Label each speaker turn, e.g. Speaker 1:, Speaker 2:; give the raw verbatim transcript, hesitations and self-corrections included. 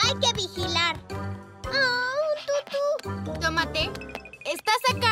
Speaker 1: Hay que vigilar. ¡Oh, un tutú!
Speaker 2: Tómate. Estás acá.